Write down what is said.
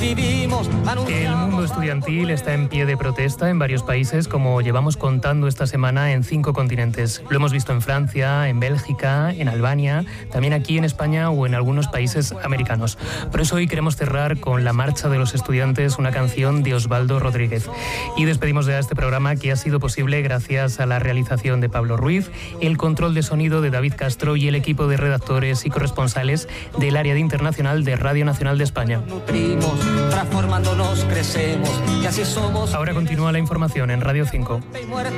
vivimos El mundo estudiantil está en pie de protesta en varios países, como llevamos contando esta semana en 5 continentes. Lo hemos visto en Francia, en Bélgica, en Albania, también aquí en España o en algunos países americanos. Por eso hoy queremos cerrar con La Marcha de los Estudiantes, una canción de Osvaldo Rodríguez. Y despedimos ya este programa, que ha sido posible gracias a la realización de Pablo Ruiz, el control de sonido de David Castro y el equipo de redactores y corresponsales del área de internacional de Radio Nacional de España. Transformándonos crecemos y así somos. Ahora continúa la información en Radio 5.